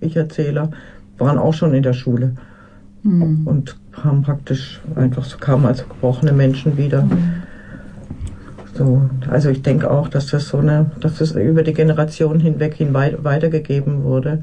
Ich-Erzähler, waren auch schon in der Schule und haben praktisch einfach so, kamen als gebrochene Menschen wieder. So, also ich denke auch, dass das dass das über die Generation hinweg weitergegeben wurde.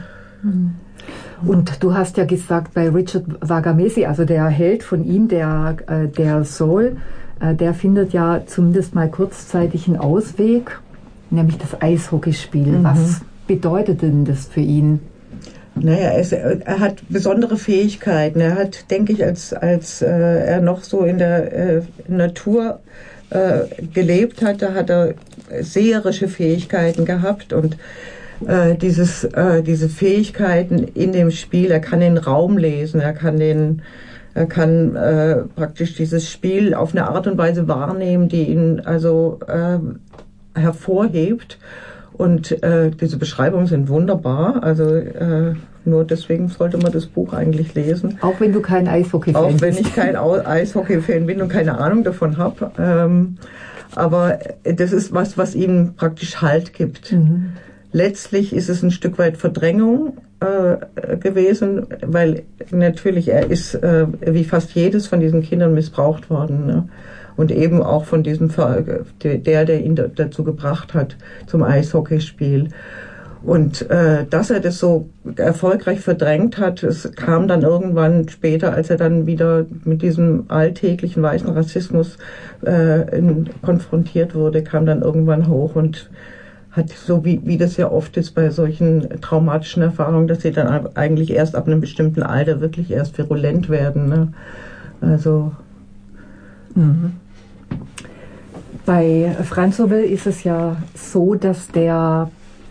Und du hast ja gesagt, bei Richard Wagamese, also der Held von ihm, der Saul, der findet ja zumindest mal kurzzeitig einen Ausweg, nämlich das Eishockeyspiel. Was bedeutet denn das für ihn? Naja, er hat besondere Fähigkeiten. Er hat, denke ich, als er noch so in der Natur gelebt hat, da hat er seherische Fähigkeiten gehabt und diese Fähigkeiten in dem Spiel, er kann den Raum lesen, er kann praktisch dieses Spiel auf eine Art und Weise wahrnehmen, die ihn also hervorhebt. Und diese Beschreibungen sind wunderbar. Also nur deswegen sollte man das Buch eigentlich lesen. Auch wenn du kein Eishockey-Fan bist. Auch wenn ich kein Eishockey-Fan bin und keine Ahnung davon habe. Aber das ist was ihm praktisch Halt gibt. Letztlich ist es ein Stück weit Verdrängung gewesen, weil natürlich er ist wie fast jedes von diesen Kindern missbraucht worden. Ne? Und eben auch von diesem der ihn dazu gebracht hat zum Eishockeyspiel. Und dass er das so erfolgreich verdrängt hat, es kam dann irgendwann später, als er dann wieder mit diesem alltäglichen weißen Rassismus konfrontiert wurde, kam dann irgendwann hoch und hat, so wie das ja oft ist bei solchen traumatischen Erfahrungen, dass sie dann eigentlich erst ab einem bestimmten Alter wirklich erst virulent werden. Ne? Also Bei Franzobel ist es ja so, dass der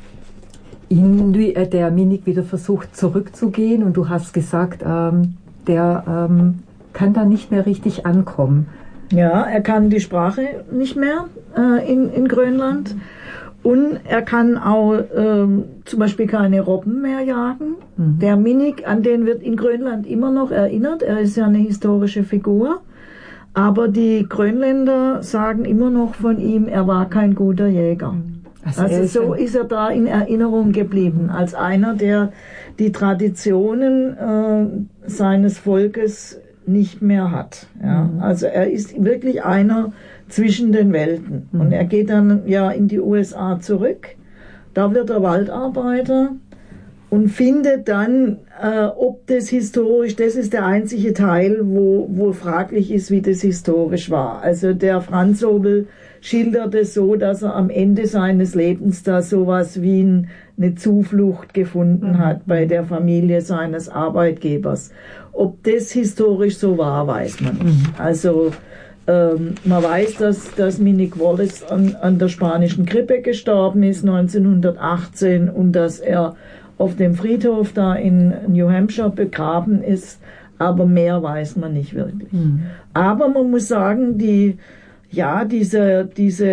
Minik wieder versucht zurückzugehen und du hast gesagt, der kann da nicht mehr richtig ankommen. Ja, er kann die Sprache nicht mehr in Grönland und er kann auch zum Beispiel keine Robben mehr jagen. Der Minik, an den wird in Grönland immer noch erinnert, er ist ja eine historische Figur. Aber die Grönländer sagen immer noch von ihm, er war kein guter Jäger. Also so ist er da in Erinnerung geblieben, als einer, der die Traditionen seines Volkes nicht mehr hat. Ja. Also er ist wirklich einer zwischen den Welten. Und er geht dann ja in die USA zurück, da wird er Waldarbeiter und findet dann, ob das historisch, das ist der einzige Teil, wo fraglich ist, wie das historisch war. Also der Franzobel schildert es so, dass er am Ende seines Lebens da sowas wie eine Zuflucht gefunden hat bei der Familie seines Arbeitgebers. Ob das historisch so war, weiß man nicht. Also man weiß, dass Minik Wallace an der spanischen Grippe gestorben ist 1918 und dass er auf dem Friedhof da in New Hampshire begraben ist, aber mehr weiß man nicht wirklich. Aber man muss sagen, diese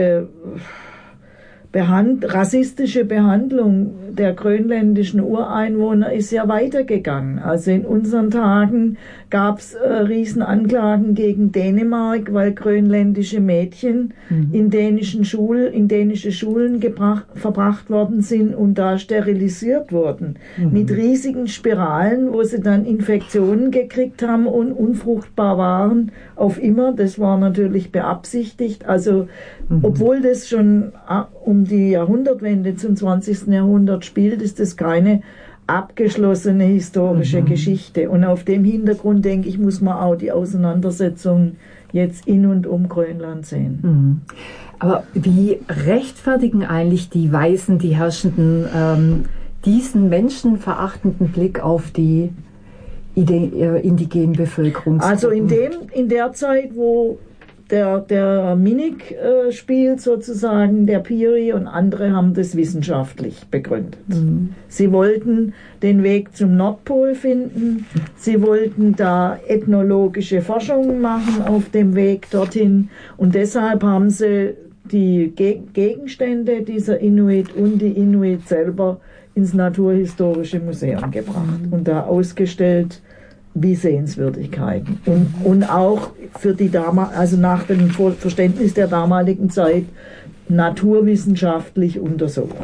rassistische Behandlung der grönländischen Ureinwohner ist ja weitergegangen. Also in unseren Tagen gab es Riesenanklagen gegen Dänemark, weil grönländische Mädchen in dänische Schulen verbracht worden sind und da sterilisiert wurden. Mit riesigen Spiralen, wo sie dann Infektionen gekriegt haben und unfruchtbar waren auf immer. Das war natürlich beabsichtigt. Also obwohl das schon um die Jahrhundertwende zum 20. Jahrhundert spielt, ist das keine abgeschlossene historische Geschichte. Und auf dem Hintergrund, denke ich, muss man auch die Auseinandersetzung jetzt in und um Grönland sehen. Aber wie rechtfertigen eigentlich die Weißen, die Herrschenden, diesen menschenverachtenden Blick auf die indigenen Bevölkerung? Also in der Zeit, wo der Minik spielt sozusagen, der Peary und andere haben das wissenschaftlich begründet. Sie wollten den Weg zum Nordpol finden, sie wollten da ethnologische Forschungen machen auf dem Weg dorthin und deshalb haben sie die Gegenstände dieser Inuit und die Inuit selber ins Naturhistorische Museum gebracht und da ausgestellt wie Sehenswürdigkeiten. Und auch für die also nach dem Verständnis der damaligen Zeit naturwissenschaftlich untersucht.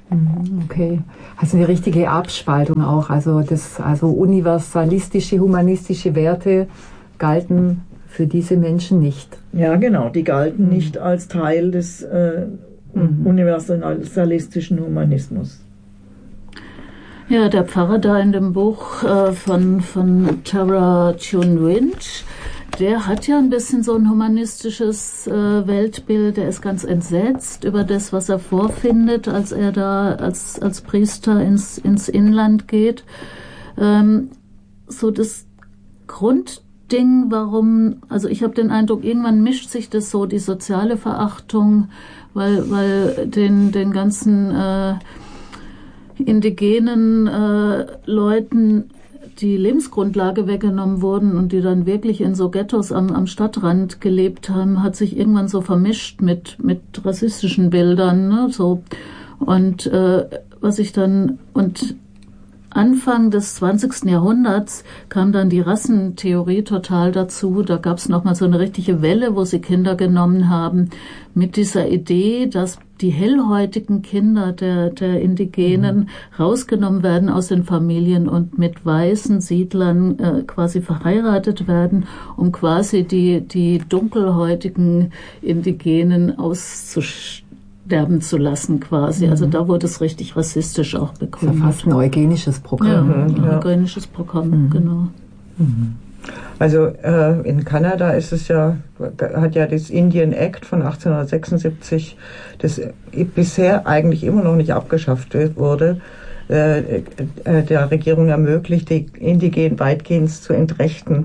Okay, also eine richtige Abspaltung auch, also universalistische, humanistische Werte galten für diese Menschen nicht. Ja, genau, die galten nicht als Teil des universalistischen Humanismus. Ja, der Pfarrer da in dem Buch von Tara Chun Winch, der hat ja ein bisschen so ein humanistisches Weltbild. Der ist ganz entsetzt über das, was er vorfindet, als er da als Priester ins Inland geht. So das Grundding, warum, also ich habe den Eindruck, irgendwann mischt sich das so, die soziale Verachtung, weil den ganzen indigenen Leuten die Lebensgrundlage weggenommen wurden und die dann wirklich in so Ghettos am Stadtrand gelebt haben, hat sich irgendwann so vermischt mit rassistischen Bildern, ne, so. Und Anfang des 20. Jahrhunderts kam dann die Rassentheorie total dazu. Da gab es nochmal so eine richtige Welle, wo sie Kinder genommen haben, mit dieser Idee, dass die hellhäutigen Kinder der Indigenen rausgenommen werden aus den Familien und mit weißen Siedlern quasi verheiratet werden, um quasi die dunkelhäutigen Indigenen auszusterben zu lassen quasi. Also da wurde es richtig rassistisch auch begründet. Das ist fast ein eugenisches Programm. Ja, ein eugenisches Programm, genau. Also in Kanada ist es hat ja das Indian Act von 1876, das bisher eigentlich immer noch nicht abgeschafft wurde, der Regierung ermöglicht, die Indigenen weitgehend zu entrechten.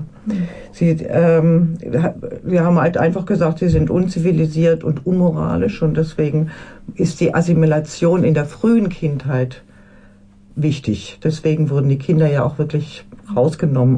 Wir haben halt einfach gesagt, sie sind unzivilisiert und unmoralisch und deswegen ist die Assimilation in der frühen Kindheit wichtig. Deswegen wurden die Kinder ja auch wirklich rausgenommen,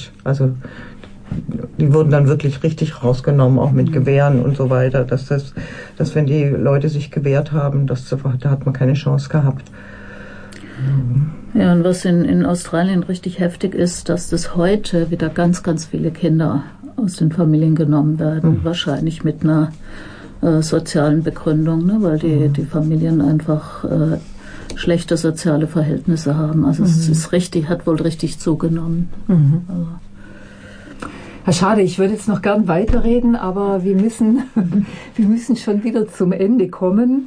die wurden dann wirklich richtig rausgenommen, auch mit Gewehren und so weiter, dass wenn die Leute sich gewehrt haben, da hat man keine Chance gehabt. Ja, und was in Australien richtig heftig ist, dass das heute wieder ganz, ganz viele Kinder aus den Familien genommen werden, wahrscheinlich mit einer sozialen Begründung, ne, weil die Familien einfach schlechte soziale Verhältnisse haben. Also es ist hat wohl richtig zugenommen. Ja, schade, ich würde jetzt noch gern weiterreden, aber wir müssen schon wieder zum Ende kommen.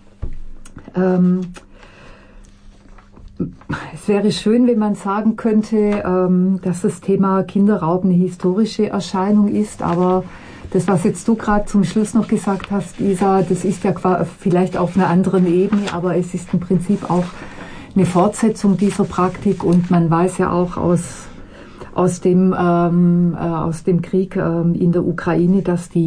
Es wäre schön, wenn man sagen könnte, dass das Thema Kinderraub eine historische Erscheinung ist, aber das, was jetzt du gerade zum Schluss noch gesagt hast, Isa, das ist ja vielleicht auf einer anderen Ebene, aber es ist im Prinzip auch eine Fortsetzung dieser Praktik und man weiß ja auch aus dem Krieg in der Ukraine,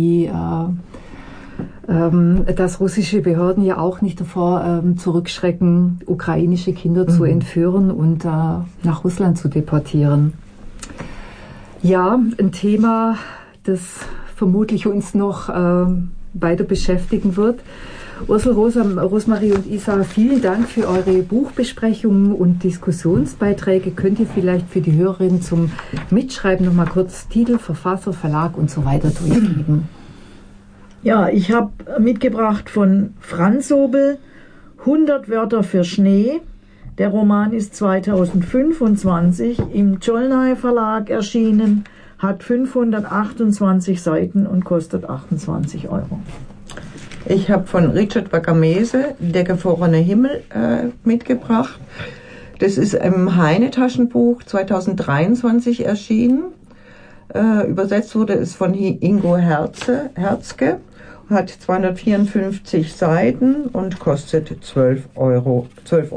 dass russische Behörden ja auch nicht davor zurückschrecken, ukrainische Kinder zu entführen und nach Russland zu deportieren. Ja, ein Thema, das vermutlich uns noch weiter beschäftigen wird. Ursel, Rosmarie und Isa, vielen Dank für eure Buchbesprechungen und Diskussionsbeiträge. Könnt ihr vielleicht für die Hörerinnen zum Mitschreiben noch mal kurz Titel, Verfasser, Verlag und so weiter durchgeben? Ja, ich habe mitgebracht von Franz Sobel 100 Wörter für Schnee. Der Roman ist 2025 im Cholnay Verlag erschienen, hat 528 Seiten und kostet 28 €. Ich habe von Richard Wagamese Der gefrorene Himmel mitgebracht. Das ist im Heine-Taschenbuch 2023 erschienen. Übersetzt wurde es von Ingo Herzke, hat 254 Seiten und kostet 12 €.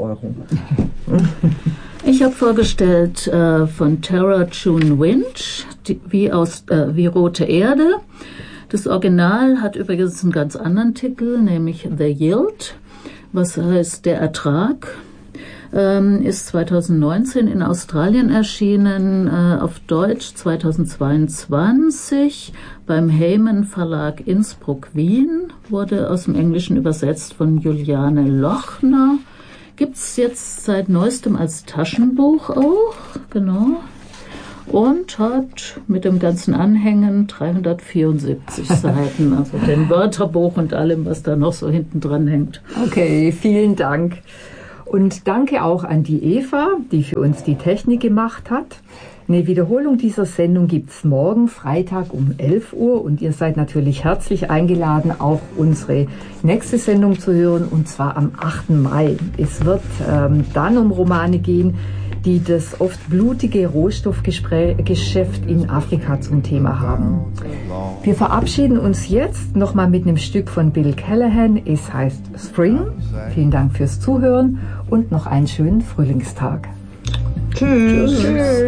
Ich habe vorgestellt von Tara Chun Winch, wie Rote Erde. Das Original hat übrigens einen ganz anderen Titel, nämlich The Yield, was heißt der Ertrag. Ist 2019 in Australien erschienen, auf Deutsch 2022 beim Heyman Verlag Innsbruck-Wien, wurde aus dem Englischen übersetzt von Juliane Lochner. Gibt's jetzt seit neuestem als Taschenbuch auch, genau. und hat mit dem ganzen Anhängen 374 Seiten, also dem Wörterbuch und allem, was da noch so hinten dran hängt. Okay, vielen Dank. Und danke auch an die Eva, die für uns die Technik gemacht hat. Eine Wiederholung dieser Sendung gibt's morgen, Freitag um 11 Uhr. Und ihr seid natürlich herzlich eingeladen, auch unsere nächste Sendung zu hören, und zwar am 8. Mai. Es wird dann um Romane gehen, die das oft blutige Rohstoffgeschäft in Afrika zum Thema haben. Wir verabschieden uns jetzt nochmal mit einem Stück von Bill Callahan. Es heißt Spring. Vielen Dank fürs Zuhören und noch einen schönen Frühlingstag. Tschüss.